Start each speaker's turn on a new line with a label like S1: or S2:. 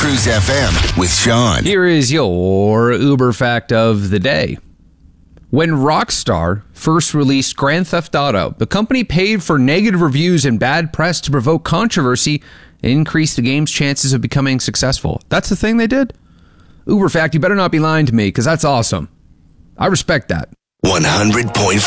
S1: Cruise FM with Sean.
S2: Here is your Uber fact of the day. When Rockstar first released Grand Theft Auto, the company paid for negative reviews and bad press to provoke controversy and increase the game's chances of becoming successful. That's the thing they did? Uber fact, you better not be lying to me, because that's awesome. I respect that.
S1: 100.5